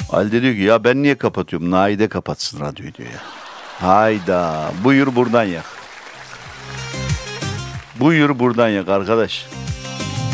Halide diyor ki ya ben niye kapatıyorum? Naide kapatsın radyoyu diyor ya. Hayda. Buyur buradan yak. Buyur buradan yak arkadaş.